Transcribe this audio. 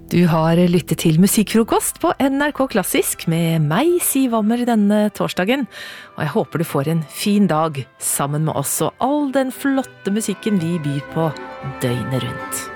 Du har lyttet til Musikkfrokost på NRK Klassisk med meg, Siv Ammer, denne torsdagen. Og jeg håper du får en fin dag sammen med oss og all den flotte musikken vi byr på døgnet rundt.